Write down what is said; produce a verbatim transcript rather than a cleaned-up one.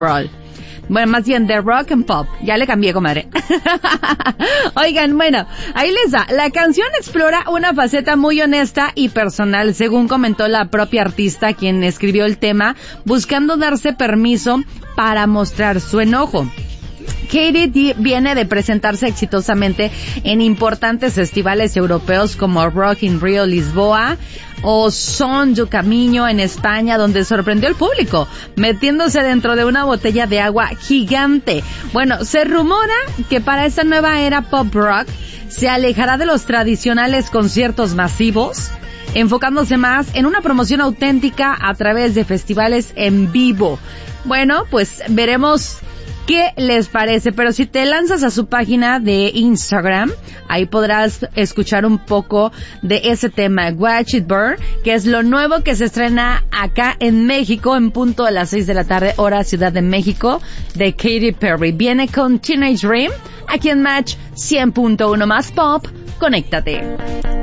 roll. Bueno, más bien de rock and pop. Ya le cambié, comadre. Oigan, bueno, ahí les da. La canción explora una faceta muy honesta y personal, según comentó la propia artista, quien escribió el tema, buscando darse permiso para mostrar su enojo. Katie viene de presentarse exitosamente en importantes festivales europeos como Rock in Rio Lisboa o Son do Caminho en España, donde sorprendió al público, metiéndose dentro de una botella de agua gigante. Bueno, se rumora que para esta nueva era pop rock se alejará de los tradicionales conciertos masivos, enfocándose más en una promoción auténtica a través de festivales en vivo. Bueno, pues veremos ¿qué les parece? Pero si te lanzas a su página de Instagram, ahí podrás escuchar un poco de ese tema, Watch It Burn, que es lo nuevo que se estrena acá en México en punto a las seis de la tarde, hora Ciudad de México, de Katy Perry. Viene con Teenage Dream, aquí en Match cien punto uno más Pop. Conéctate.